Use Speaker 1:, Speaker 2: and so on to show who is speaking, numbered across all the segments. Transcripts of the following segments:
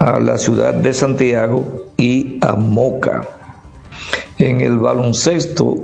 Speaker 1: a la ciudad de Santiago y a Moca. En el baloncesto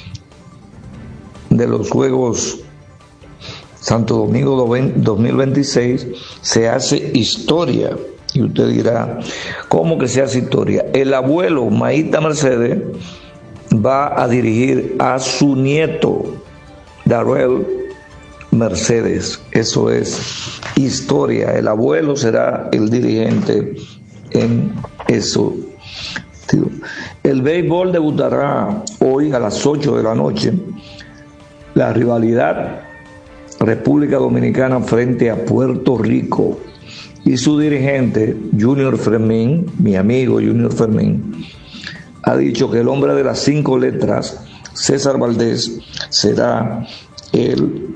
Speaker 1: de los Juegos Santo Domingo 2026 se hace historia. Y usted dirá, ¿cómo que se hace historia? El abuelo Maíta Mercedes va a dirigir a su nieto Darrell Mercedes. Eso es historia. El abuelo será el dirigente en eso. El béisbol debutará hoy a las 8 de la noche. La rivalidad República Dominicana frente a Puerto Rico. Y su dirigente, Junior Fermín, mi amigo Junior Fermín, ha dicho que el hombre de las 5 letras, César Valdés, será el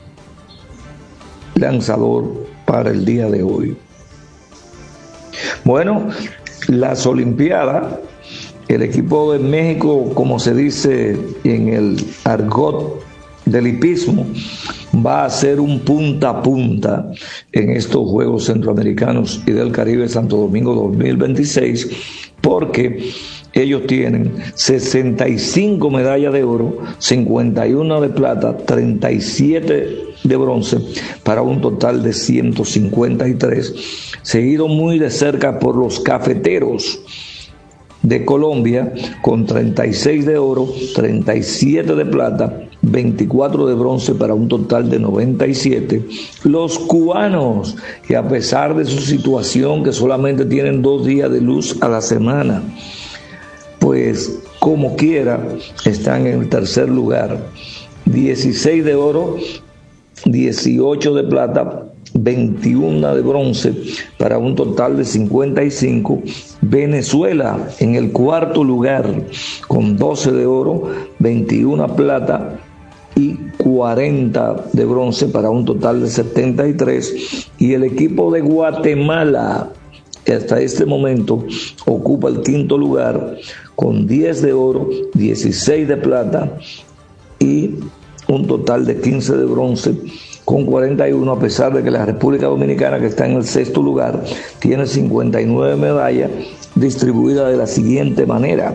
Speaker 1: lanzador para el día de hoy. Bueno, las Olimpiadas, el equipo de México, como se dice en el argot del hipismo, va a ser un punta a punta en estos Juegos Centroamericanos y del Caribe Santo Domingo 2026, porque ellos tienen 65 medallas de oro, 51 de plata, 37 de bronce, para un total de 153, seguido muy de cerca por los cafeteros de Colombia, con 36 de oro, 37 de plata, 24 de bronce, para un total de 97. Los cubanos, que a pesar de su situación, que solamente tienen 2 días de luz a la semana, pues como quiera están en el tercer lugar. 16 de oro, 18 de plata, 21 de bronce, para un total de 55. Venezuela en el cuarto lugar con 12 de oro, 21 plata y 40 de bronce, para un total de 73. Y el equipo de Guatemala, que hasta este momento ocupa el quinto lugar con 10 de oro, 16 de plata y un total de 15 de bronce, con 41, a pesar de que la República Dominicana, que está en el sexto lugar, tiene 59 medallas, distribuidas de la siguiente manera: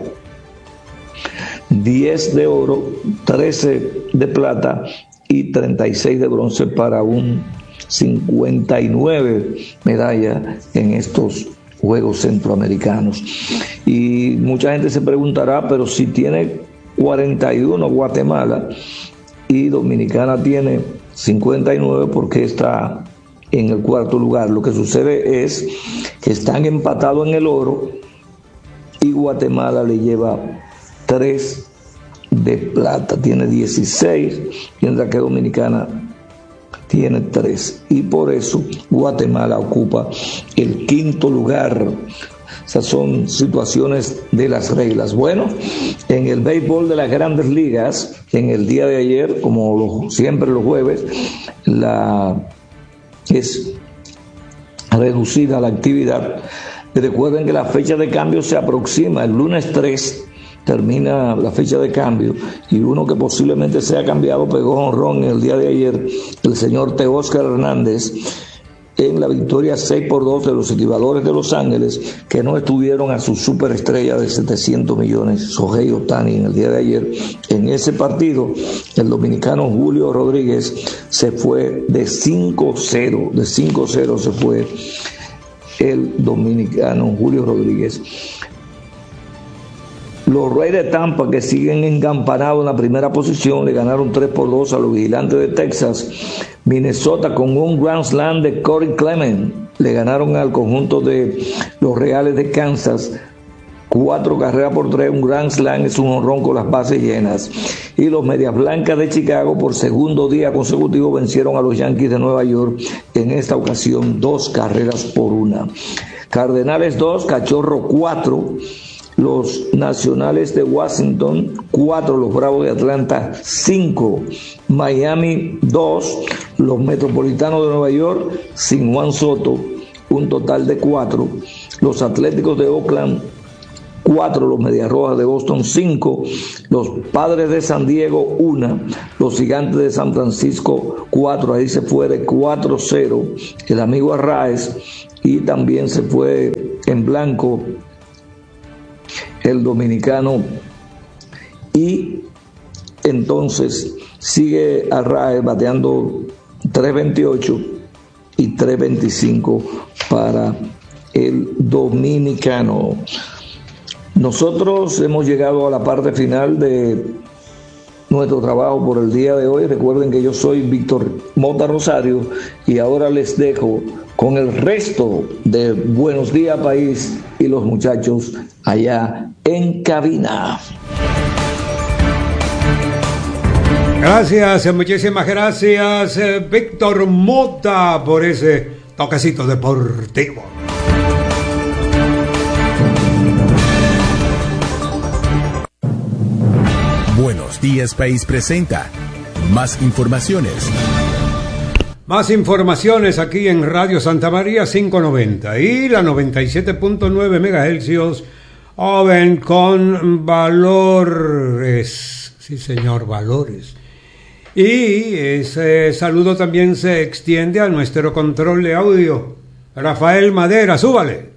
Speaker 1: 10 de oro, 13 de plata y 36 de bronce, para un 59 medallas en estos Juegos Centroamericanos. Y mucha gente se preguntará, pero si tiene 41 Guatemala y Dominicana tiene 59, ¿por qué está en el cuarto lugar? Lo que sucede es que están empatados en el oro y Guatemala le lleva 3 de plata, tiene 16, mientras que Dominicana tiene 3, y por eso Guatemala ocupa el quinto lugar. Esas son situaciones de las reglas. Bueno, en el béisbol de las Grandes Ligas, en el día de ayer, como siempre los jueves, es reducida la actividad. Recuerden que la fecha de cambio se aproxima. El lunes 3 termina la fecha de cambio, y uno que posiblemente sea cambiado pegó jonrón en el día de ayer, el señor Teóscar Hernández, en la victoria 6-2 de los Equibadores de Los Ángeles, que no estuvieron a su superestrella de 700 millones, Shohei Ohtani, en el día de ayer. En ese partido, el dominicano Julio Rodríguez se fue de 5-0, de 5-0 se fue el dominicano Julio Rodríguez. Los Reyes de Tampa, que siguen encampanados en la primera posición, le ganaron 3-2 a los Vigilantes de Texas. Minnesota, con un Grand Slam de Corey Clement, le ganaron al conjunto de los Reales de Kansas 4-3. Un Grand Slam es un jonrón con las bases llenas. Y los Medias Blancas de Chicago, por segundo día consecutivo, vencieron a los Yankees de Nueva York, en esta ocasión 2-1. Cardenales 2, Cachorro 4. Los Nacionales de Washington 4, los Bravos de Atlanta 5, Miami 2, los Metropolitanos de Nueva York sin Juan Soto, un total de 4, los Atléticos de Oakland 4 los Medias Rojas de Boston, 5 los Padres de San Diego, 1 los Gigantes de San Francisco, 4. Ahí se fue de 4-0 el amigo Arraez, y también se fue en blanco el dominicano, y entonces sigue Arraez bateando 3.28 y 3.25 para el dominicano. Nosotros hemos llegado a la parte final de nuestro trabajo por el día de hoy. Recuerden que yo soy Víctor Mota Rosario y ahora les dejo con el resto de Buenos Días País y los muchachos allá en cabina.
Speaker 2: Gracias, muchísimas gracias, Víctor Mota, por ese toquecito deportivo.
Speaker 3: Buenos Días País presenta más informaciones.
Speaker 2: Más informaciones aquí en Radio Santa María 590 y la 97.9 MHz, Oven con valores. Sí, señor, valores. Y ese saludo también se extiende a nuestro control de audio, Rafael Madera, súbale.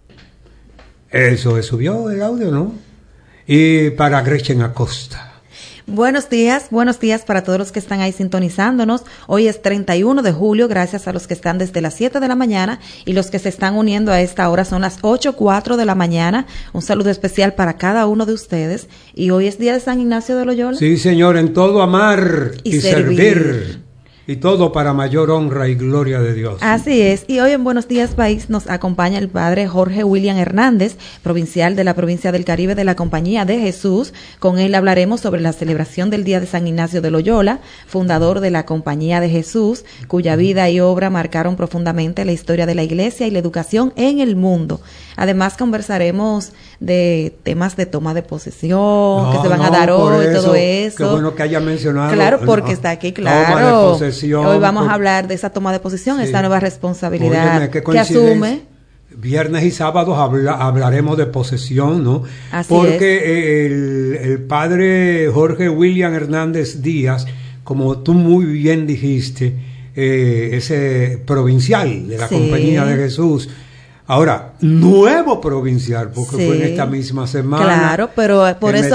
Speaker 2: Eso subió el audio, ¿no? Y para Gretchen Acosta.
Speaker 4: Buenos días para todos los que están ahí sintonizándonos. Hoy es 31 de julio, gracias a los que están desde las 7 de la mañana y los que se están uniendo a esta hora son las 8:04 de la mañana. Un saludo especial para cada uno de ustedes. Y hoy es día de San Ignacio de Loyola.
Speaker 2: Sí, señor, en todo amar y servir. Y todo para mayor honra y gloria de Dios.
Speaker 4: Así es. Y hoy en Buenos Días País nos acompaña el padre Jorge William Hernández, provincial de la provincia del Caribe de la Compañía de Jesús. Con él hablaremos sobre la celebración del Día de San Ignacio de Loyola, fundador de la Compañía de Jesús, cuya vida y obra marcaron profundamente la historia de la Iglesia y la educación en el mundo. Además conversaremos de temas de toma de posesión, que se van a dar hoy, todo eso.
Speaker 2: Qué bueno que haya mencionado.
Speaker 4: Claro, porque está aquí, claro.
Speaker 2: Toma de posesión.
Speaker 4: Hoy vamos a hablar de esa toma de posesión, esta nueva responsabilidad. Óyeme, que asume.
Speaker 2: Viernes y sábados hablaremos de posesión, ¿no?
Speaker 4: Así
Speaker 2: porque el padre Jorge William Hernández Díaz, como tú muy bien dijiste, ese provincial de la Compañía de Jesús. Ahora, nuevo provincial, porque fue en esta misma semana.
Speaker 4: Claro, pero por eso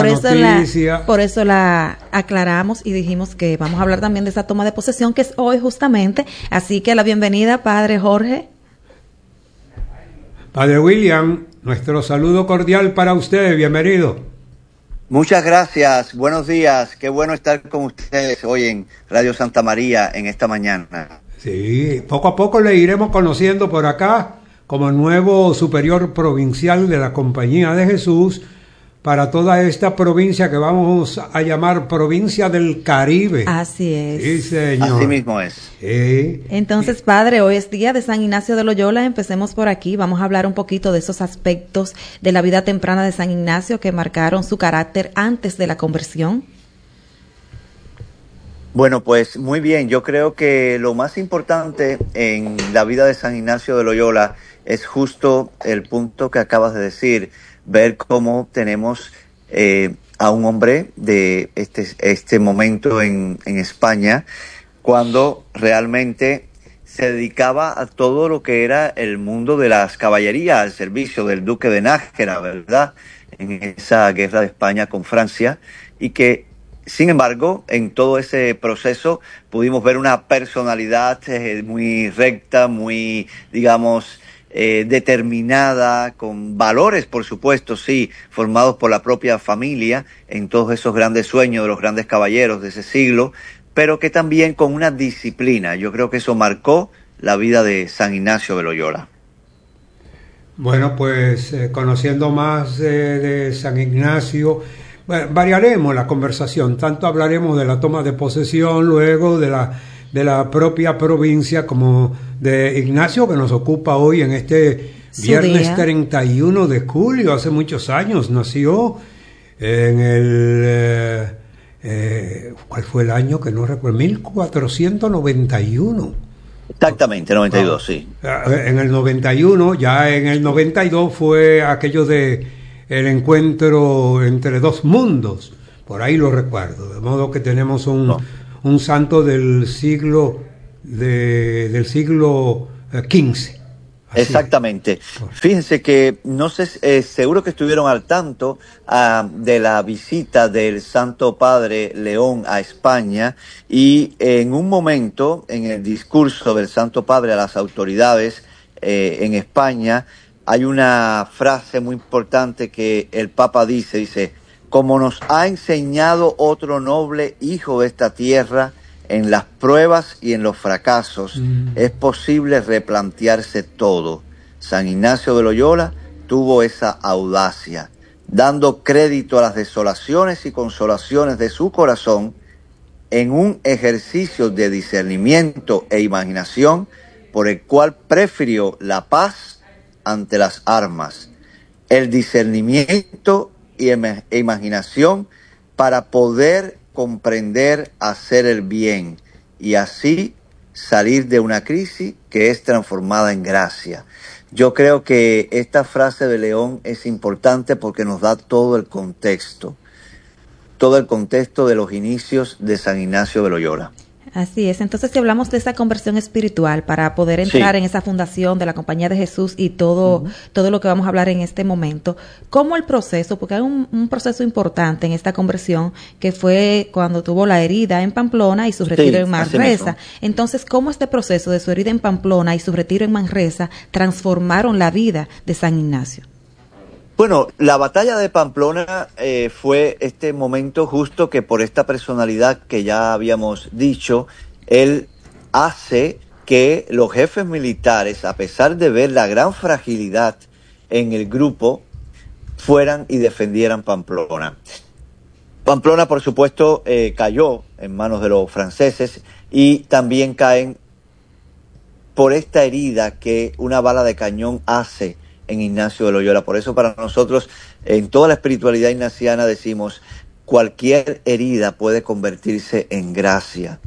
Speaker 4: la aclaramos y dijimos que vamos a hablar también de esa toma de posesión que es hoy justamente. Así que la bienvenida, padre Jorge.
Speaker 2: Padre William, nuestro saludo cordial para usted, bienvenido.
Speaker 5: Muchas gracias, buenos días, qué bueno estar con ustedes hoy en Radio Santa María en esta mañana.
Speaker 2: Sí, poco a poco le iremos conociendo por acá como nuevo superior provincial de la Compañía de Jesús para toda esta provincia que vamos a llamar Provincia del Caribe.
Speaker 4: Así es.
Speaker 5: Sí, señor. Así mismo es.
Speaker 4: Entonces, padre, hoy es día de San Ignacio de Loyola. Empecemos por aquí. Vamos a hablar un poquito de esos aspectos de la vida temprana de San Ignacio que marcaron su carácter antes de la conversión.
Speaker 5: Bueno, pues muy bien. Yo creo que lo más importante en la vida de San Ignacio de Loyola es justo el punto que acabas de decir, ver cómo tenemos a un hombre de este momento en España, cuando realmente se dedicaba a todo lo que era el mundo de las caballerías, al servicio del duque de Nájera, ¿verdad?, en esa guerra de España con Francia, y que sin embargo, en todo ese proceso pudimos ver una personalidad muy recta, muy, digamos, determinada, con valores, por supuesto, sí, formados por la propia familia, en todos esos grandes sueños de los grandes caballeros de ese siglo, pero que también con una disciplina. Yo creo que eso marcó la vida de San Ignacio de Loyola.
Speaker 2: Bueno, pues conociendo más de San Ignacio, variaremos la conversación, tanto hablaremos de la toma de posesión, luego de la propia provincia, como de Ignacio, que nos ocupa hoy en este viernes 31 de julio, hace muchos años, nació en el, ¿cuál fue el año? Que no recuerdo, 1491.
Speaker 5: Exactamente, 92, sí.
Speaker 2: En el 91, ya en el 92 fue aquello de el encuentro entre dos mundos, por ahí lo recuerdo, de modo que tenemos un santo del siglo XV. Así
Speaker 5: exactamente.
Speaker 2: es.
Speaker 5: Fíjense que no sé, seguro que estuvieron al tanto de la visita del Santo Padre León a España, y en un momento, en el discurso del Santo Padre a las autoridades en España, hay una frase muy importante que el Papa dice, como nos ha enseñado otro noble hijo de esta tierra, en las pruebas y en los fracasos es posible replantearse todo. San Ignacio de Loyola tuvo esa audacia, dando crédito a las desolaciones y consolaciones de su corazón en un ejercicio de discernimiento e imaginación por el cual prefirió la paz ante las armas, el discernimiento e imaginación para poder comprender, hacer el bien y así salir de una crisis que es transformada en gracia. Yo creo que esta frase de León es importante porque nos da todo el contexto de los inicios de San Ignacio de Loyola.
Speaker 4: Así es. Entonces, si hablamos de esa conversión espiritual para poder entrar en esa fundación de la Compañía de Jesús y todo lo que vamos a hablar en este momento, ¿cómo el proceso? Porque hay un proceso importante en esta conversión que fue cuando tuvo la herida en Pamplona y su retiro en Manresa. Entonces, ¿cómo este proceso de su herida en Pamplona y su retiro en Manresa transformaron la vida de San Ignacio?
Speaker 5: Bueno, la batalla de Pamplona fue este momento justo que por esta personalidad que ya habíamos dicho, él hace que los jefes militares, a pesar de ver la gran fragilidad en el grupo, fueran y defendieran Pamplona. Pamplona, por supuesto, cayó en manos de los franceses y también caen por esta herida que una bala de cañón hace en Ignacio de Loyola. Por eso para nosotros, en toda la espiritualidad ignaciana decimos, cualquier herida puede convertirse en gracia,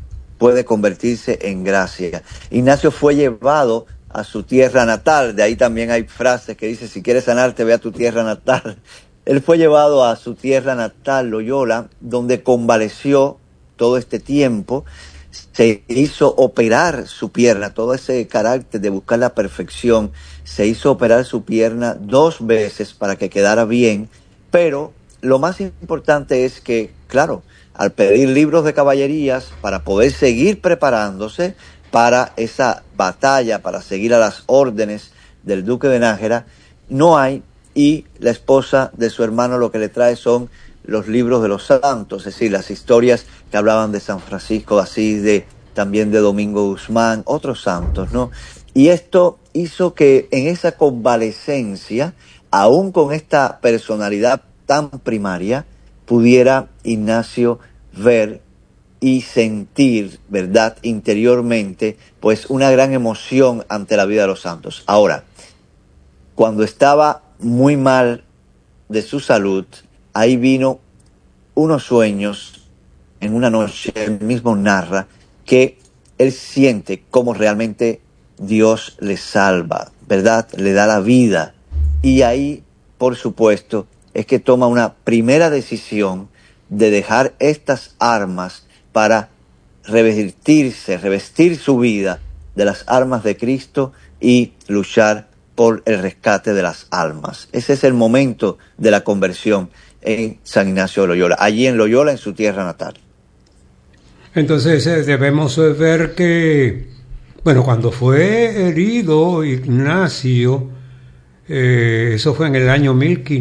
Speaker 5: Ignacio fue llevado a su tierra natal, de ahí también hay frases que dice, si quieres sanarte, ve a tu tierra natal. Él fue llevado a su tierra natal, Loyola, donde convaleció todo este tiempo. Se hizo operar su pierna, todo ese carácter de buscar la perfección, se hizo operar su pierna 2 veces para que quedara bien, pero lo más importante es que, claro, al pedir libros de caballerías para poder seguir preparándose para esa batalla, para seguir a las órdenes del duque de Nájera, no hay, y la esposa de su hermano lo que le trae son los libros de los santos, es decir, las historias que hablaban de San Francisco de Asís, también de Domingo Guzmán, otros santos, ¿no? Y esto hizo que en esa convalecencia, aún con esta personalidad tan primaria, pudiera Ignacio ver y sentir, ¿verdad?, interiormente, pues una gran emoción ante la vida de los santos. Ahora, cuando estaba muy mal de su salud, ahí vino unos sueños en una noche, él mismo narra que él siente cómo realmente Dios le salva, ¿verdad? Le da la vida. Y ahí, por supuesto, es que toma una primera decisión de dejar estas armas para revestir su vida de las armas de Cristo y luchar por el rescate de las almas. Ese es el momento de la conversión en San Ignacio de Loyola, allí en Loyola, en su tierra natal.
Speaker 2: Entonces debemos ver que, bueno, cuando fue herido Ignacio, eso fue en el año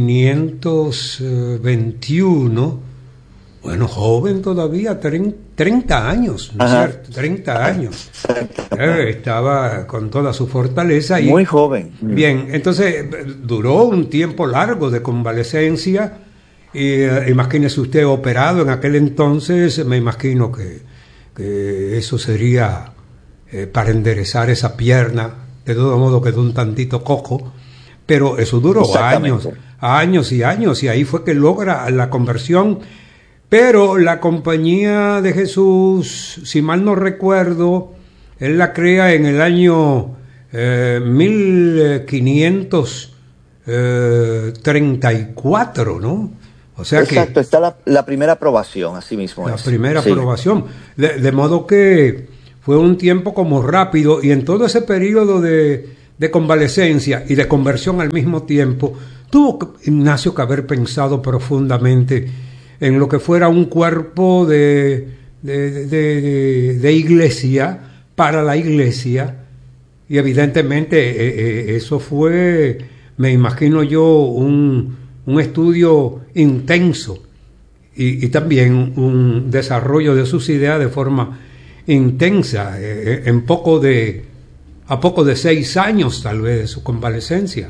Speaker 2: 1521, bueno, joven todavía, 30 años, ¿no es cierto? 30 años. Estaba con toda su fortaleza. Y,
Speaker 5: muy joven.
Speaker 2: Bien, entonces duró un tiempo largo de convalecencia. Y imagínese usted operado en aquel entonces, me imagino que eso sería para enderezar esa pierna, de todo modo quedó un tantito cojo, pero eso duró años y ahí fue que logra la conversión. Pero la Compañía de Jesús, si mal no recuerdo, él la crea en el año 1500 34, ¿no? O sea
Speaker 5: exacto, está la primera aprobación, así mismo.
Speaker 2: La primera aprobación. De modo que fue un tiempo como rápido, y en todo ese periodo de convalecencia y de conversión al mismo tiempo, tuvo Ignacio que haber pensado profundamente en lo que fuera un cuerpo de iglesia, para la iglesia, y evidentemente eso fue, me imagino yo, un estudio intenso y también un desarrollo de sus ideas de forma intensa, a poco de 6 años tal vez de su convalecencia.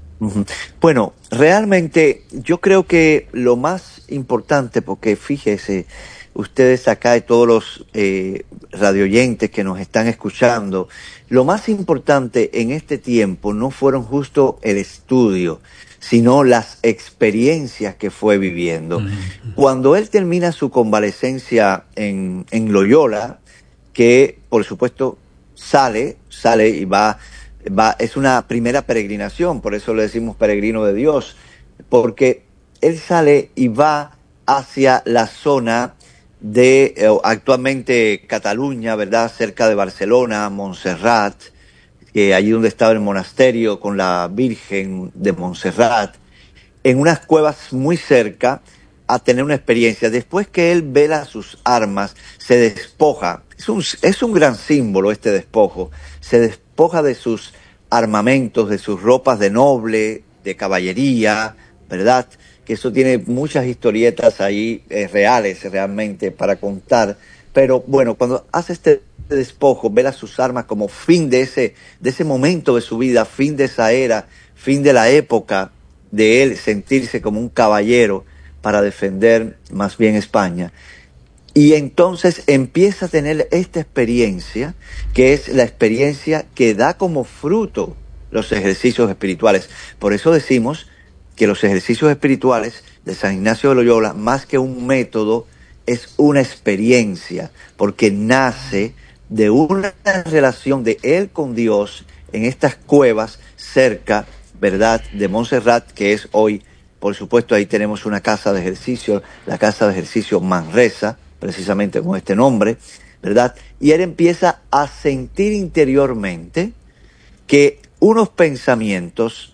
Speaker 5: Bueno, realmente yo creo que lo más importante, porque fíjese, ustedes acá y todos los radioyentes que nos están escuchando, lo más importante en este tiempo no fueron justo el estudio, sino las experiencias que fue viviendo. Cuando él termina su convalecencia en Loyola, que por supuesto sale y va, es una primera peregrinación, por eso le decimos peregrino de Dios, porque él sale y va hacia la zona de actualmente Cataluña, ¿verdad? Cerca de Barcelona, Montserrat, allí donde estaba el monasterio con la Virgen de Montserrat, en unas cuevas muy cerca, a tener una experiencia. Después que él vela sus armas, se despoja. Es un gran símbolo este despojo. Se despoja de sus armamentos, de sus ropas de noble, de caballería, ¿verdad? Que eso tiene muchas historietas ahí reales realmente para contar. Pero bueno, cuando hace este despojo, vela sus armas como fin de ese momento de su vida, fin de esa era, fin de la época de él sentirse como un caballero para defender más bien España. Y entonces empieza a tener esta experiencia, que es la experiencia que da como fruto los ejercicios espirituales. Por eso decimos que los ejercicios espirituales de San Ignacio de Loyola, más que un método, es una experiencia, porque nace de una relación de él con Dios en estas cuevas cerca, ¿verdad?, de Montserrat, que es hoy, por supuesto, ahí tenemos una casa de ejercicio, la casa de ejercicio Manresa, precisamente con este nombre, ¿verdad? Y él empieza a sentir interiormente que unos pensamientos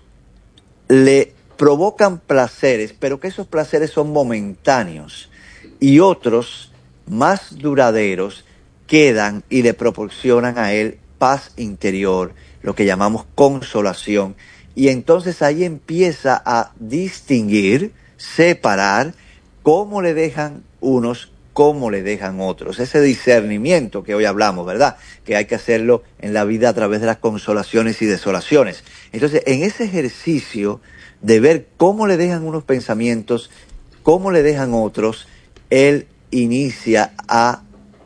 Speaker 5: le provocan placeres, pero que esos placeres son momentáneos, y otros más duraderos quedan y le proporcionan a él paz interior, lo que llamamos consolación. Y entonces ahí empieza a distinguir, separar, cómo le dejan unos, cómo le dejan otros. Ese discernimiento que hoy hablamos, ¿verdad? Que hay que hacerlo en la vida a través de las consolaciones y desolaciones. Entonces, en ese ejercicio de ver cómo le dejan unos pensamientos, cómo le dejan otros, él inicia a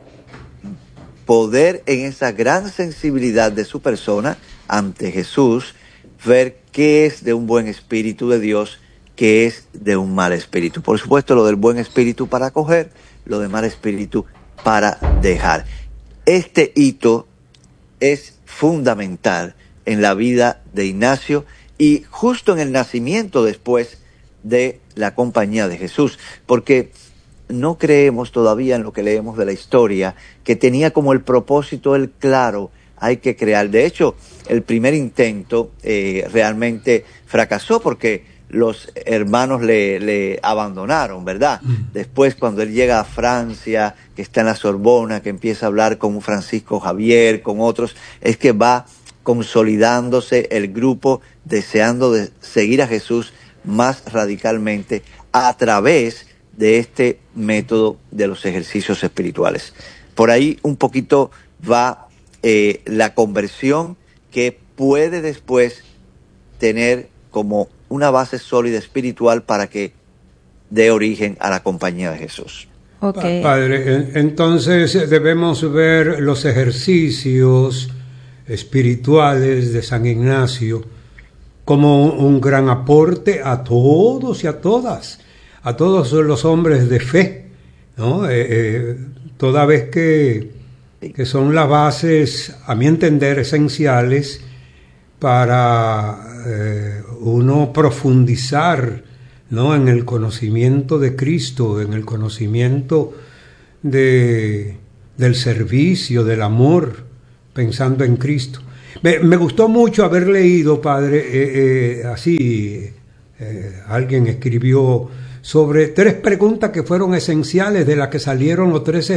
Speaker 5: poder, en esa gran sensibilidad de su persona ante Jesús, ver qué es de un buen espíritu de Dios, qué es de un mal espíritu. Por supuesto, lo del buen espíritu para acoger, lo de mal espíritu para dejar. Este hito es fundamental en la vida de Ignacio y justo en el nacimiento después de la Compañía de Jesús, porque no creemos todavía en lo que leemos de la historia, que tenía como el propósito el claro, hay que crear. De hecho, el primer intento realmente fracasó porque los hermanos le abandonaron, ¿verdad? Después, cuando él llega a Francia, que está en la Sorbona, que empieza a hablar con Francisco Javier, con otros, es que va consolidándose el grupo deseando de seguir a Jesús más radicalmente a través de este método de los ejercicios espirituales. Por ahí un poquito va la conversión que puede después tener como una base sólida espiritual para que dé origen a la Compañía de Jesús.
Speaker 2: Okay. Padre, entonces debemos ver los ejercicios espirituales de San Ignacio como un gran aporte a todos y a todas, a todos los hombres de fe, ¿no? Toda vez que son las bases, a mi entender, esenciales para uno profundizar, ¿no?, en el conocimiento de Cristo, en el conocimiento del servicio, del amor, pensando en Cristo. Me gustó mucho haber leído, padre, alguien escribió sobre 3 preguntas que fueron esenciales de las que salieron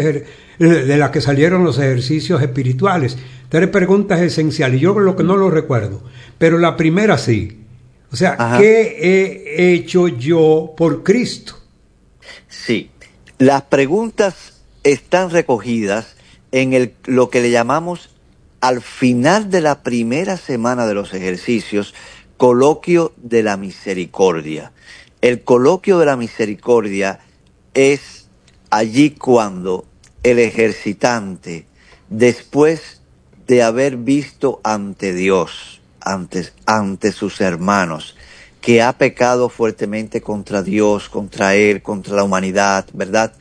Speaker 2: los ejercicios espirituales. 3 preguntas esenciales. Yo lo que no lo recuerdo, pero la primera sí. O sea, ajá, ¿qué he hecho yo por Cristo?
Speaker 5: Sí, las preguntas están recogidas en lo que le llamamos al final de la primera semana de los ejercicios, coloquio de la misericordia. El coloquio de la misericordia es allí cuando el ejercitante, después de haber visto ante Dios, ante sus hermanos, que ha pecado fuertemente contra Dios, contra él, contra la humanidad, ¿verdad?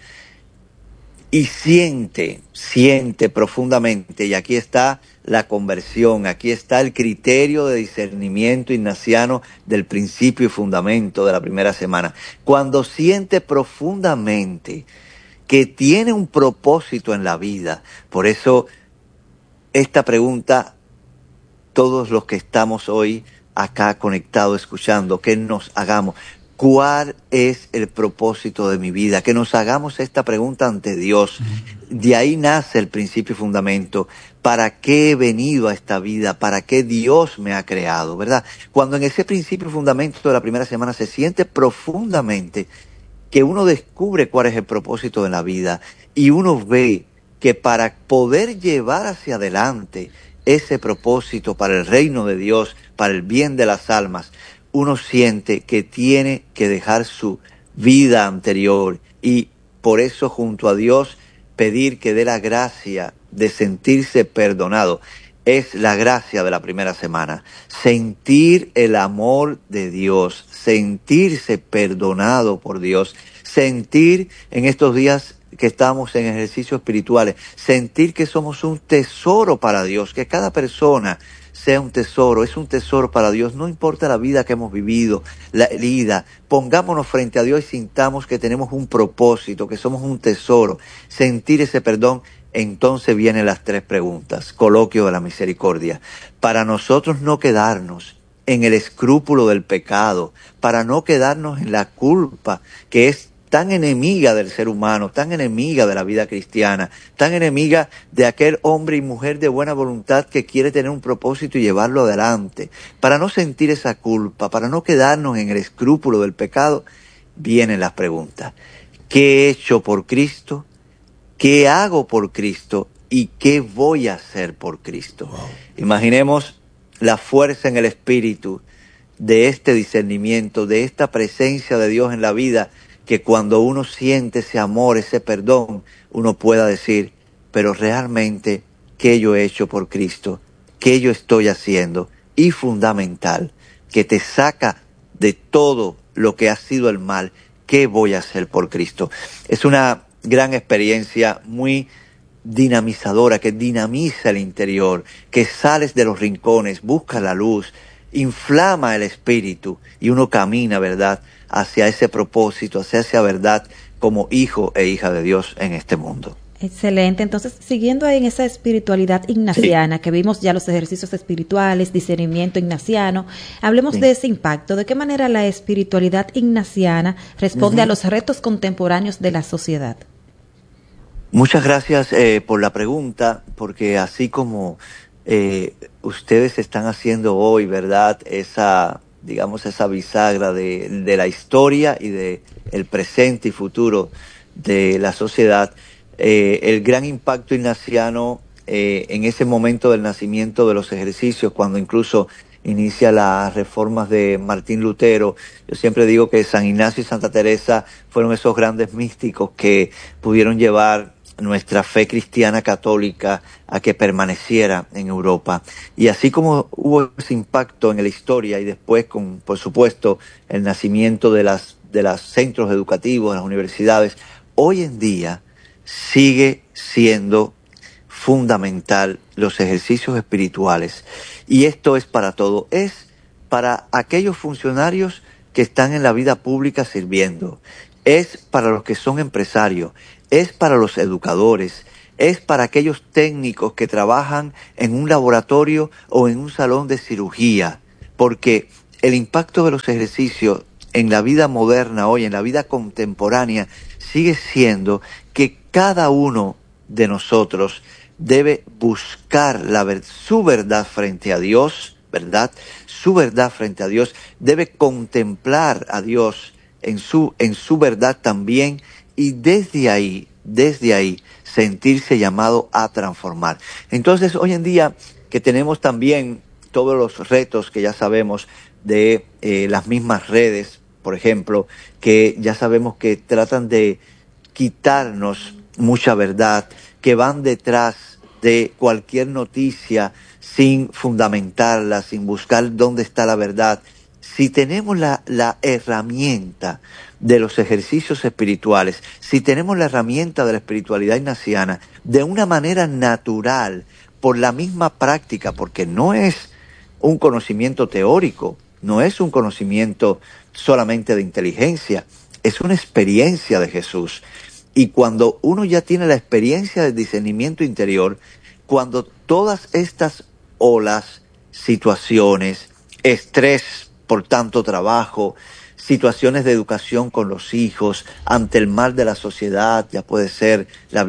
Speaker 5: Y siente profundamente, y aquí está la conversión, aquí está el criterio de discernimiento ignaciano del principio y fundamento de la primera semana. Cuando siente profundamente que tiene un propósito en la vida, por eso esta pregunta, todos los que estamos hoy acá conectados, escuchando, que nos hagamos, ¿cuál es el propósito de mi vida? Que nos hagamos esta pregunta ante Dios. De ahí nace el principio y fundamento. ¿Para qué he venido a esta vida? ¿Para qué Dios me ha creado? ¿Verdad? Cuando en ese principio y fundamento de la primera semana se siente profundamente que uno descubre cuál es el propósito de la vida y uno ve que para poder llevar hacia adelante ese propósito para el reino de Dios, para el bien de las almas, uno siente que tiene que dejar su vida anterior y por eso junto a Dios pedir que dé la gracia de sentirse perdonado. Es la gracia de la primera semana. Sentir el amor de Dios, sentirse perdonado por Dios, sentir en estos días que estamos en ejercicios espirituales, sentir que somos un tesoro para Dios, que cada persona sea un tesoro, es un tesoro para Dios, no importa la vida que hemos vivido, la herida, pongámonos frente a Dios y sintamos que tenemos un propósito, que somos un tesoro, sentir ese perdón. Entonces vienen las 3 preguntas, coloquio de la misericordia, para nosotros no quedarnos en el escrúpulo del pecado, para no quedarnos en la culpa que es tan enemiga del ser humano, tan enemiga de la vida cristiana, tan enemiga de aquel hombre y mujer de buena voluntad que quiere tener un propósito y llevarlo adelante. Para no sentir esa culpa, para no quedarnos en el escrúpulo del pecado, vienen las preguntas. ¿Qué he hecho por Cristo? ¿Qué hago por Cristo? ¿Y qué voy a hacer por Cristo? Wow. Imaginemos la fuerza en el espíritu de este discernimiento, de esta presencia de Dios en la vida, que cuando uno siente ese amor, ese perdón, uno pueda decir, pero realmente, ¿qué yo he hecho por Cristo? ¿Qué yo estoy haciendo? Y fundamental, que te saca de todo lo que ha sido el mal, ¿qué voy a hacer por Cristo? Es una gran experiencia muy dinamizadora, que dinamiza el interior, que sales de los rincones, buscas la luz, inflama el espíritu y uno camina, ¿verdad?, hacia ese propósito, hacia esa verdad como hijo e hija de Dios en este mundo.
Speaker 4: Excelente. Entonces, siguiendo ahí en esa espiritualidad ignaciana, sí, que vimos ya los ejercicios espirituales, discernimiento ignaciano, hablemos de ese impacto. ¿De qué manera la espiritualidad ignaciana responde a los retos contemporáneos de la sociedad?
Speaker 5: Muchas gracias por la pregunta, porque así como ustedes están haciendo hoy, ¿verdad?, esa bisagra de la historia y de el presente y futuro de la sociedad, el gran impacto ignaciano en ese momento del nacimiento de los ejercicios, cuando incluso inicia las reformas de Martín Lutero. Yo siempre digo que San Ignacio y Santa Teresa fueron esos grandes místicos que pudieron llevar nuestra fe cristiana católica a que permaneciera en Europa. Y así como hubo ese impacto en la historia y después con, por supuesto, el nacimiento de los centros educativos, de las universidades, hoy en día sigue siendo fundamental los ejercicios espirituales. Y esto es para todo. Es para aquellos funcionarios que están en la vida pública sirviendo. Es para los que son empresarios. Es para los educadores. Es para aquellos técnicos que trabajan en un laboratorio o en un salón de cirugía. Porque el impacto de los ejercicios en la vida moderna hoy, en la vida contemporánea, sigue siendo que cada uno de nosotros debe buscar su verdad frente a Dios, ¿verdad? Su verdad frente a Dios, debe contemplar a Dios en su verdad también, y desde ahí sentirse llamado a transformar. Entonces, hoy en día que tenemos también todos los retos que ya sabemos de las mismas redes, por ejemplo, que ya sabemos que tratan de quitarnos mucha verdad, que van detrás de cualquier noticia sin fundamentarla, sin buscar dónde está la verdad. Si tenemos la herramienta de los ejercicios espirituales, si tenemos la herramienta de la espiritualidad ignaciana, de una manera natural, por la misma práctica, porque no es un conocimiento teórico, no es un conocimiento solamente de inteligencia, es una experiencia de Jesús. Y cuando uno ya tiene la experiencia del discernimiento interior, cuando todas estas olas, situaciones, estrés por tanto trabajo, situaciones de educación con los hijos, ante el mal de la sociedad, ya puede ser la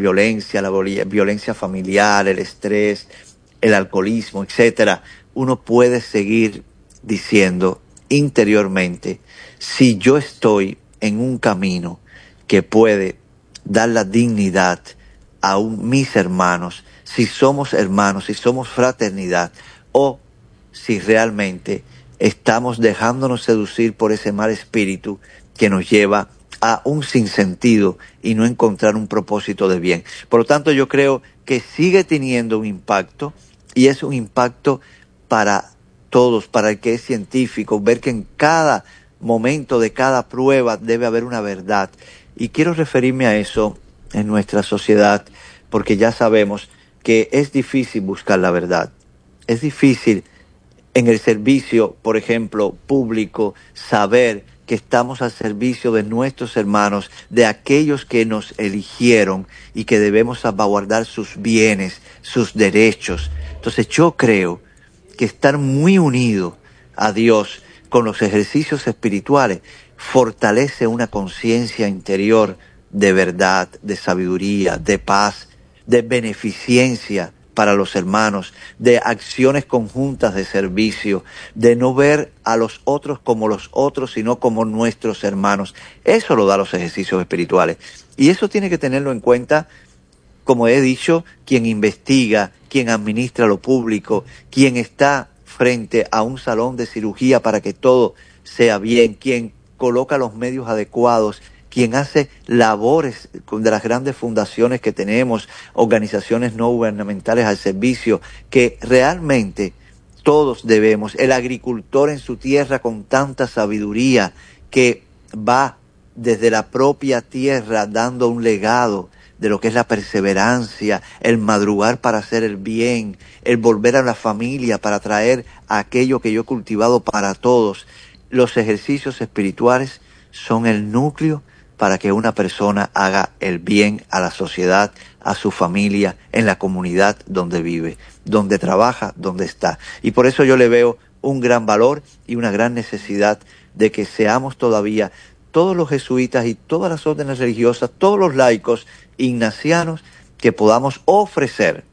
Speaker 5: violencia familiar, el estrés, el alcoholismo, etcétera, uno puede seguir diciendo interiormente, si yo estoy en un camino que puede dar la dignidad a mis hermanos, si somos hermanos, si somos fraternidad, o si realmente estamos dejándonos seducir por ese mal espíritu que nos lleva a un sinsentido y no encontrar un propósito de bien. Por lo tanto, yo creo que sigue teniendo un impacto, y es un impacto para todos, para el que es científico, ver que en cada momento de cada prueba debe haber una verdad. Y quiero referirme a eso en nuestra sociedad, porque ya sabemos que es difícil buscar la verdad. Es difícil en el servicio, por ejemplo, público, saber que estamos al servicio de nuestros hermanos, de aquellos que nos eligieron y que debemos salvaguardar sus bienes, sus derechos. Entonces yo creo que estar muy unido a Dios con los ejercicios espirituales fortalece una conciencia interior de verdad, de sabiduría, de paz, de beneficencia para los hermanos, de acciones conjuntas de servicio, de no ver a los otros como los otros, sino como nuestros hermanos. Eso lo da los ejercicios espirituales. Y eso tiene que tenerlo en cuenta, como he dicho, quien investiga, quien administra lo público, quien está frente a un salón de cirugía para que todo sea bien, quien coloca los medios adecuados, quien hace labores de las grandes fundaciones que tenemos, organizaciones no gubernamentales al servicio, que realmente todos debemos, el agricultor en su tierra con tanta sabiduría que va desde la propia tierra dando un legado de lo que es la perseverancia, el madrugar para hacer el bien, el volver a la familia para traer aquello que yo he cultivado para todos. Los ejercicios espirituales son el núcleo para que una persona haga el bien a la sociedad, a su familia, en la comunidad donde vive, donde trabaja, donde está. Y por eso yo le veo un gran valor y una gran necesidad de que seamos todavía todos los jesuitas y todas las órdenes religiosas, todos los laicos ignacianos, que podamos ofrecer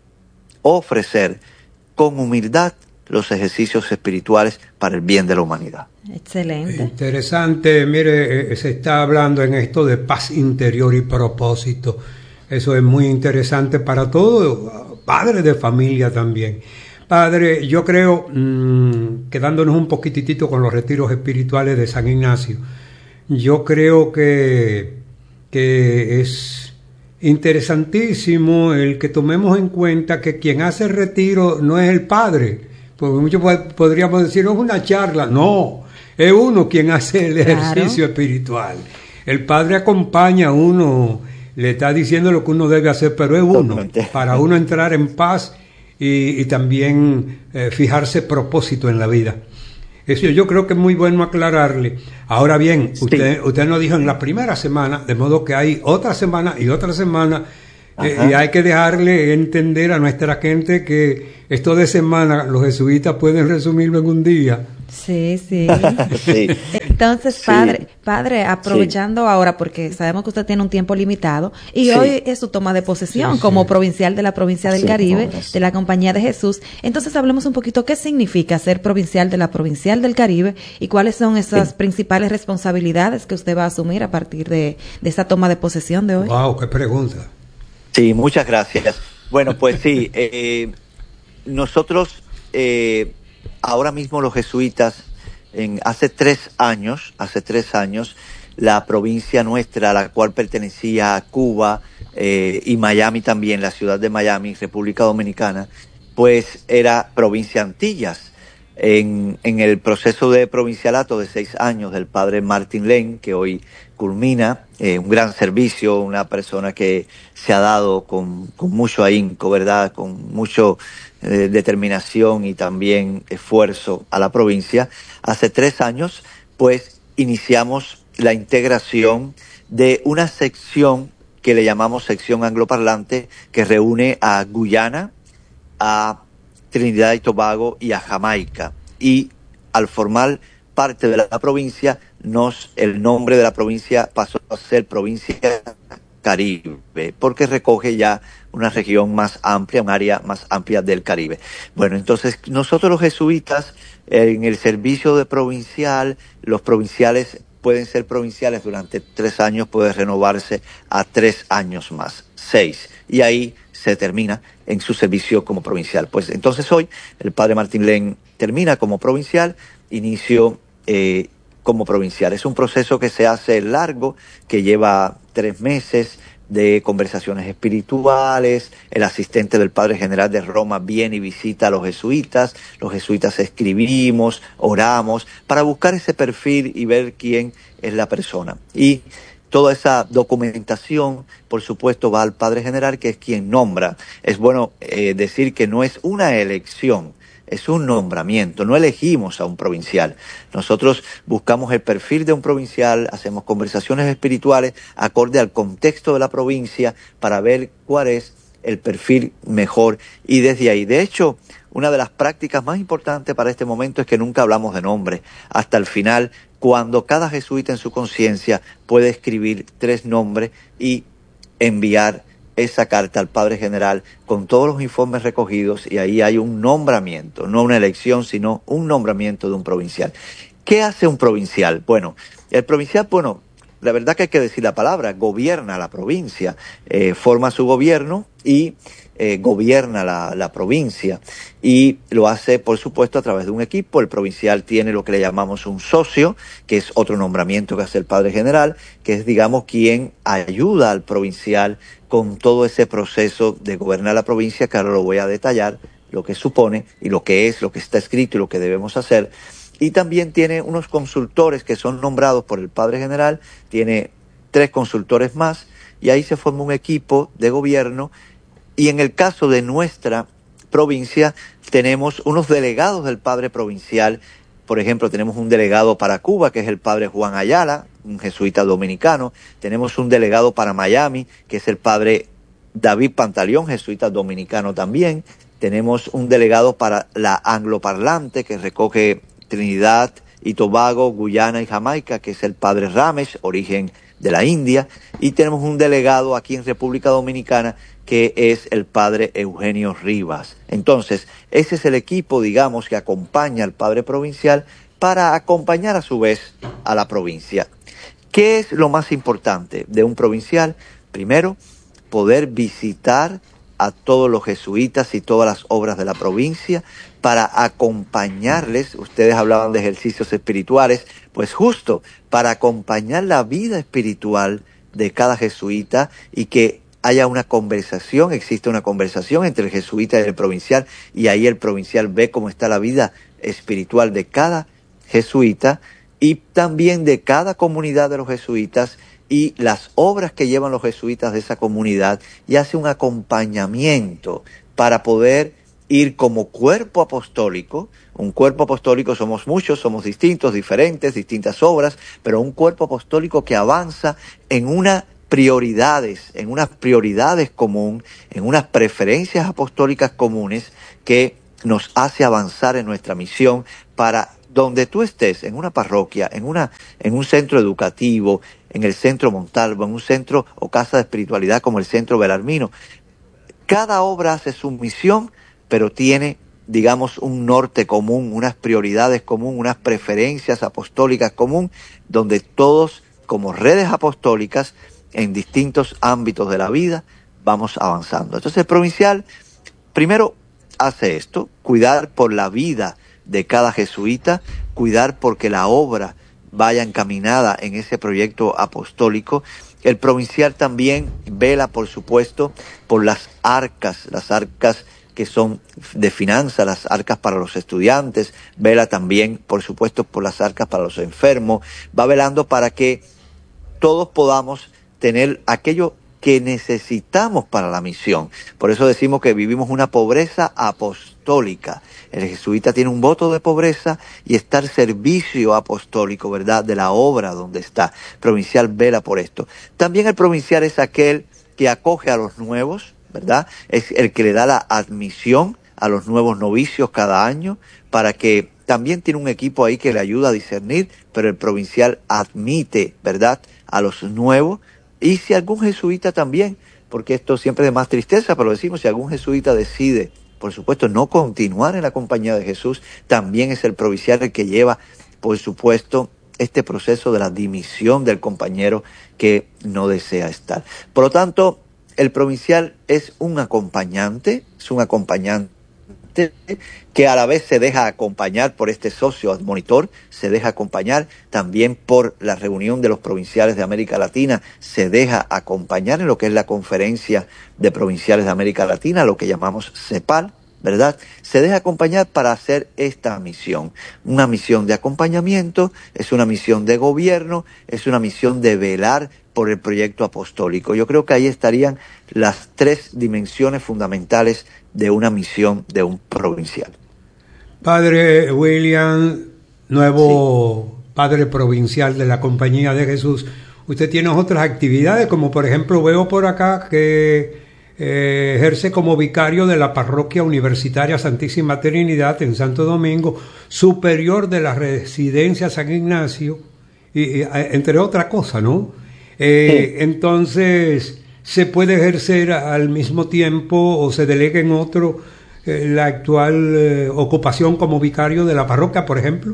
Speaker 5: con humildad los ejercicios espirituales para el bien de la humanidad.
Speaker 4: Excelente.
Speaker 2: Interesante, mire, se está hablando en esto de paz interior y propósito. Eso es muy interesante para todo, padre de familia también. Padre, yo creo, quedándonos un poquitito con los retiros espirituales de San Ignacio, yo creo que es interesantísimo el que tomemos en cuenta que quien hace el retiro no es el padre, porque muchos podríamos decir, no es una charla, no, es uno quien hace el ejercicio espiritual. El padre acompaña a uno, le está diciendo lo que uno debe hacer, pero es uno, para uno entrar en paz y también fijarse propósito en la vida. Eso yo creo que es muy bueno aclararle. Ahora bien, usted nos dijo en la primera semana, de modo que hay otra semana y otra semana, y hay que dejarle entender a nuestra gente que esto de semana los jesuitas pueden resumirlo en un día.
Speaker 4: Sí. Entonces, padre, aprovechando ahora, porque sabemos que usted tiene un tiempo limitado, y hoy es su toma de posesión como provincial de la provincia del Caribe, de la Compañía de Jesús. Entonces, hablemos un poquito qué significa ser provincial de la provincial del Caribe y cuáles son esas principales responsabilidades que usted va a asumir a partir de esa toma de posesión de hoy.
Speaker 2: ¡Wow! ¡Qué pregunta!
Speaker 5: Sí, muchas gracias. Bueno, pues sí, nosotros ahora mismo los jesuitas, hace 3 años, la provincia nuestra, a la cual pertenecía a Cuba y Miami también, la ciudad de Miami, República Dominicana, pues era provincia Antillas. En el proceso de provincialato de 6 años del padre Martin Lane, que hoy culmina, un gran servicio, una persona que se ha dado con mucho ahínco, ¿verdad?, con mucho determinación y también esfuerzo a la provincia. Hace 3 años, pues, iniciamos la integración de una sección que le llamamos sección angloparlante, que reúne a Guyana, a Trinidad y Tobago y a Jamaica. Y al formar parte de la provincia, el nombre de la provincia pasó a ser Provincia Caribe, porque recoge ya una región más amplia, un área más amplia del Caribe. Bueno, entonces nosotros los jesuitas, en el servicio de provincial, los provinciales pueden ser provinciales durante 3 años, puede renovarse a 3 años más, 6, y ahí se termina en su servicio como provincial. Pues entonces hoy el padre Martin Lane termina como provincial, inicio como provincial. Es un proceso que se hace largo, que lleva 3 meses de conversaciones espirituales. El asistente del padre general de Roma viene y visita a los jesuitas escribimos, oramos, para buscar ese perfil y ver quién es la persona. Y toda esa documentación, por supuesto, va al padre general, que es quien nombra. Es bueno decir que no es una elección, es un nombramiento. No elegimos a un provincial. Nosotros buscamos el perfil de un provincial, hacemos conversaciones espirituales acorde al contexto de la provincia para ver cuál es el perfil mejor. Y desde ahí, de hecho, una de las prácticas más importantes para este momento es que nunca hablamos de nombre. Hasta el final, cuando cada jesuita en su conciencia puede escribir 3 nombres y enviar esa carta al padre general con todos los informes recogidos, y ahí hay un nombramiento, no una elección, sino un nombramiento de un provincial. ¿Qué hace un provincial? Bueno, el provincial, la verdad que hay que decir la palabra, gobierna la provincia, forma su gobierno y gobierna la provincia, y lo hace, por supuesto, a través de un equipo. El provincial tiene lo que le llamamos un socio, que es otro nombramiento que hace el padre general, que es, digamos, quien ayuda al provincial con todo ese proceso de gobernar la provincia, que ahora lo voy a detallar, lo que supone y lo que es, lo que está escrito y lo que debemos hacer. Y también tiene unos consultores que son nombrados por el padre general, tiene 3 consultores más, y ahí se forma un equipo de gobierno. Y en el caso de nuestra provincia, tenemos unos delegados del padre provincial. Por ejemplo, tenemos un delegado para Cuba, que es el padre Juan Ayala, un jesuita dominicano. Tenemos un delegado para Miami, que es el padre David Pantaleón, jesuita dominicano también. Tenemos un delegado para la angloparlante, que recoge Trinidad y Tobago, Guyana y Jamaica, que es el padre Ramesh, origen de la India. Y tenemos un delegado aquí en República Dominicana, que es el padre Eugenio Rivas. Entonces, ese es el equipo, digamos, que acompaña al padre provincial para acompañar a su vez a la provincia. ¿Qué es lo más importante de un provincial? Primero, poder visitar a todos los jesuitas y todas las obras de la provincia para acompañarles. Ustedes hablaban de ejercicios espirituales, pues justo para acompañar la vida espiritual de cada jesuita y que haya una conversación, existe una conversación entre el jesuita y el provincial, y ahí el provincial ve cómo está la vida espiritual de cada jesuita y también de cada comunidad de los jesuitas, y las obras que llevan los jesuitas de esa comunidad y hace un acompañamiento para poder ir como cuerpo apostólico. Un cuerpo apostólico somos muchos, somos distintos, diferentes, distintas obras, pero un cuerpo apostólico que avanza en unas prioridades común, en unas preferencias apostólicas comunes que nos hace avanzar en nuestra misión para donde tú estés, en una parroquia, en un centro educativo, en el Centro Montalvo, en un centro o casa de espiritualidad como el Centro Belarmino. Cada obra hace su misión, pero tiene, digamos, un norte común, unas prioridades común, unas preferencias apostólicas común, donde todos, como redes apostólicas, en distintos ámbitos de la vida, vamos avanzando. Entonces el provincial, primero, hace esto, cuidar por la vida de cada jesuita, cuidar porque la obra vaya encaminada en ese proyecto apostólico. El provincial también vela, por supuesto, por las arcas que son de finanzas, las arcas para los estudiantes, vela también, por supuesto, por las arcas para los enfermos, va velando para que todos podamos tener aquello que necesitamos para la misión. Por eso decimos que vivimos una pobreza apostólica. El jesuita tiene un voto de pobreza y está al servicio apostólico, ¿verdad?, de la obra donde está. Provincial vela por esto. También el provincial es aquel que acoge a los nuevos, ¿verdad? Es el que le da la admisión a los nuevos novicios cada año, para que también tiene un equipo ahí que le ayuda a discernir, pero el provincial admite, ¿verdad?, a los nuevos. Y si algún jesuita también, porque esto siempre es de más tristeza, pero decimos, si algún jesuita decide, por supuesto, no continuar en la compañía de Jesús, también es el provincial el que lleva, por supuesto, este proceso de la dimisión del compañero que no desea estar. Por lo tanto, el provincial es un acompañante que a la vez se deja acompañar por este socio admonitor, se deja acompañar también por la reunión de los provinciales de América Latina, se deja acompañar en lo que es la conferencia de provinciales de América Latina, lo que llamamos CEPAL, ¿verdad? Se deja acompañar para hacer esta misión. Una misión de acompañamiento, es una misión de gobierno, es una misión de velar por el proyecto apostólico. Yo creo que ahí estarían las tres dimensiones fundamentales de una misión de un provincial.
Speaker 2: Padre William, nuevo padre provincial de la Compañía de Jesús, usted tiene otras actividades, como por ejemplo veo por acá que ejerce como vicario de la Parroquia Universitaria Santísima Trinidad en Santo Domingo, superior de la Residencia San Ignacio, y entre otras cosas, ¿no? Entonces, ¿se puede ejercer al mismo tiempo o se delega en otro la actual ocupación como vicario de la parroquia, por ejemplo?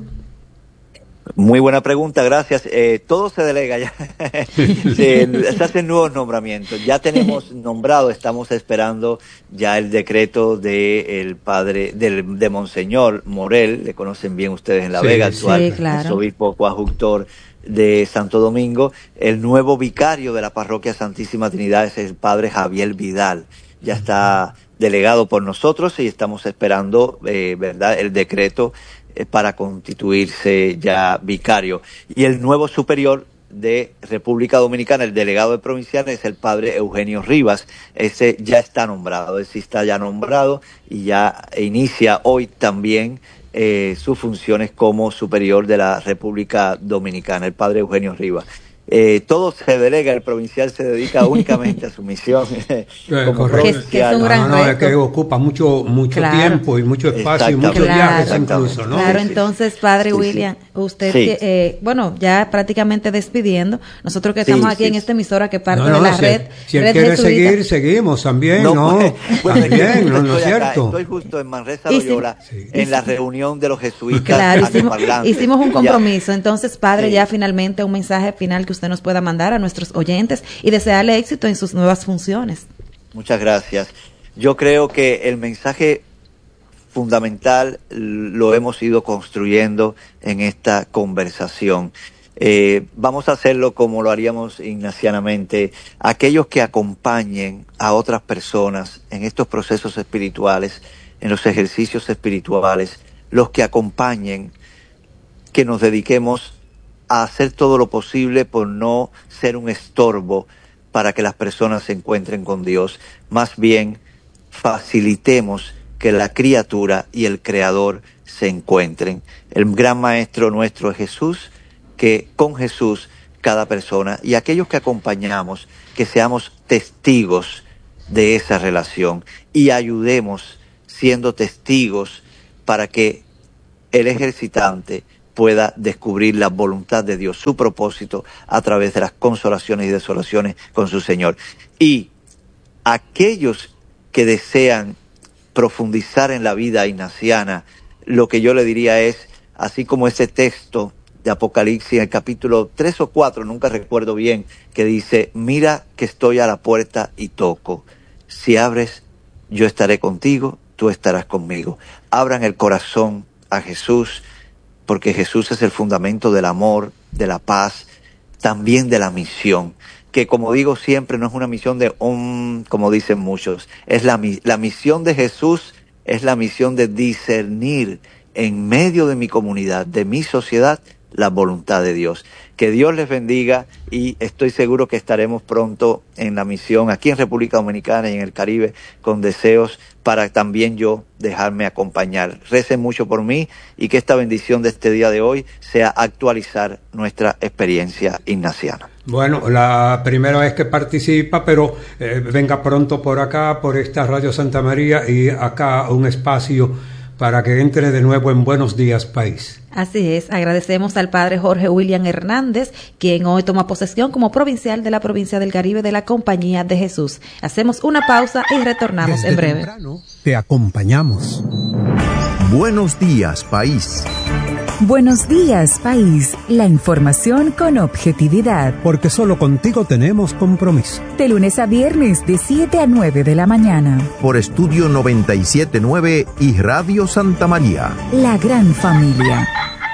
Speaker 5: Muy buena pregunta, gracias. Todo se delega ya. Se hacen nuevos nombramientos. Ya tenemos nombrado, estamos esperando ya el decreto del padre, de Monseñor Morel, le conocen bien ustedes en La Vega, actual obispo coadjutor de Santo Domingo. El nuevo vicario de la parroquia Santísima Trinidad es el padre Javier Vidal. Ya está delegado por nosotros y estamos esperando, ¿verdad?, el decreto para constituirse ya vicario. Y el nuevo superior de República Dominicana, el delegado de provincial, es el padre Eugenio Rivas. Ese ya está nombrado, ese está ya nombrado y ya inicia hoy también sus funciones como superior de la República Dominicana, el padre Eugenio Rivas. Todo se delega, el provincial se dedica únicamente a su misión como provincial.
Speaker 2: Es un gran reto. Que ocupa mucho tiempo y mucho espacio y muchos viajes incluso, ¿no?
Speaker 4: Claro, entonces, padre William, usted, bueno, ya prácticamente despidiendo, nosotros que estamos aquí en esta emisora que parte de la red.
Speaker 2: Si él quiere seguir, seguimos también, también, no es cierto.
Speaker 5: Estoy justo en Manresa, Loyola, en la reunión de los jesuitas.
Speaker 4: Claro, hicimos un compromiso. Entonces, padre, ya finalmente un mensaje final que usted nos pueda mandar a nuestros oyentes y desearle éxito en sus nuevas funciones.
Speaker 5: Muchas gracias. Yo creo que el mensaje fundamental lo hemos ido construyendo en esta conversación. Vamos a hacerlo como lo haríamos ignacianamente. Aquellos que acompañen a otras personas en estos procesos espirituales, en los ejercicios espirituales, los que acompañen, que nos dediquemos a hacer todo lo posible por no ser un estorbo para que las personas se encuentren con Dios. Más bien, facilitemos que la criatura y el Creador se encuentren. El gran maestro nuestro es Jesús, que con Jesús cada persona y aquellos que acompañamos, que seamos testigos de esa relación y ayudemos siendo testigos para que el ejercitante pueda descubrir la voluntad de Dios, su propósito, a través de las consolaciones y desolaciones con su Señor. Y aquellos que desean profundizar en la vida ignaciana, lo que yo le diría es, así como ese texto de Apocalipsis, en el capítulo 3 o 4, nunca recuerdo bien, que dice, mira que estoy a la puerta y toco. Si abres, yo estaré contigo, tú estarás conmigo. Abran el corazón a Jesús, porque Jesús es el fundamento del amor, de la paz, también de la misión, que como digo siempre no es una misión de como dicen muchos, es la misión de Jesús, es la misión de discernir en medio de mi comunidad, de mi sociedad, la voluntad de Dios. Que Dios les bendiga y estoy seguro que estaremos pronto en la misión aquí en República Dominicana y en el Caribe con deseos para también yo dejarme acompañar. Recen mucho por mí y que esta bendición de este día de hoy sea actualizar nuestra experiencia ignaciana.
Speaker 2: Bueno, la primera vez que participa, pero venga pronto por acá, por esta Radio Santa María y acá un espacio para que entre de nuevo en Buenos Días País.
Speaker 4: Así es, agradecemos al padre Jorge William Hernández, quien hoy toma posesión como provincial de la provincia del Caribe de la Compañía de Jesús. Hacemos una pausa y retornamos en breve.
Speaker 3: Temprano te acompañamos. Buenos Días País.
Speaker 6: Buenos Días País, la información con objetividad.
Speaker 3: Porque solo contigo tenemos compromiso.
Speaker 6: De lunes a viernes de 7 a 9 de la mañana.
Speaker 3: Por Estudio 97.9 y Radio Santa María.
Speaker 6: La gran familia.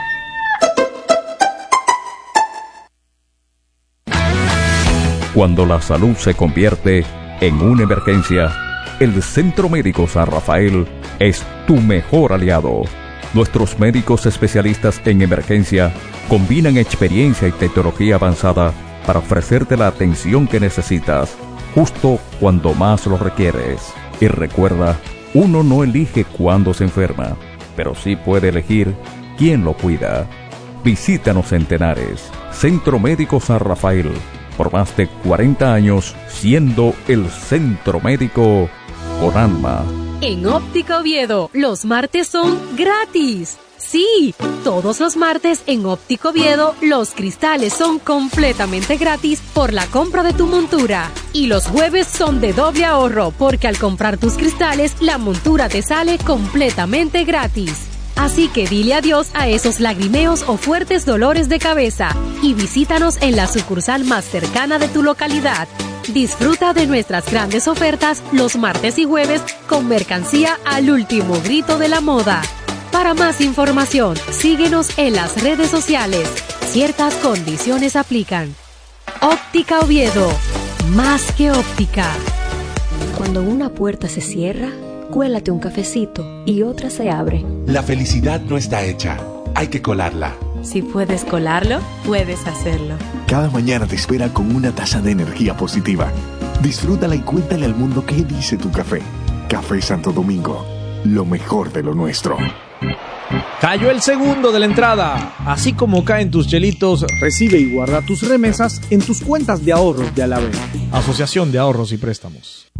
Speaker 7: Cuando la salud se convierte en una emergencia, el Centro Médico San Rafael es tu mejor aliado. Nuestros médicos especialistas en emergencia combinan experiencia y tecnología avanzada para ofrecerte la atención que necesitas, justo cuando más lo requieres. Y recuerda, uno no elige cuándo se enferma, pero sí puede elegir quién lo cuida. Visítanos en Tenares, Centro Médico San Rafael, por más de 40 años siendo el centro médico con alma.
Speaker 8: En Óptica Oviedo, los martes son gratis. Sí, todos los martes en Óptica Oviedo, los cristales son completamente gratis por la compra de tu montura. Y los jueves son de doble ahorro, porque al comprar tus cristales, la montura te sale completamente gratis. Así que dile adiós a esos lagrimeos o fuertes dolores de cabeza y visítanos en la sucursal más cercana de tu localidad. Disfruta de nuestras grandes ofertas los martes y jueves con mercancía al último grito de la moda. Para más información, síguenos en las redes sociales. Ciertas condiciones aplican. Óptica Oviedo, más que óptica.
Speaker 9: Cuando una puerta se cierra, cuélate un cafecito y otra se abre.
Speaker 10: La felicidad no está hecha, hay que colarla.
Speaker 8: Si puedes colarlo, puedes hacerlo.
Speaker 11: Cada mañana te espera con una taza de energía positiva. Disfrútala y cuéntale al mundo qué dice tu café. Café Santo Domingo, lo mejor de lo nuestro.
Speaker 12: Cayó el segundo de la entrada. Así como caen tus chelitos, recibe y guarda tus remesas en tus cuentas de ahorros de Alavés. Asociación de Ahorros y Préstamos.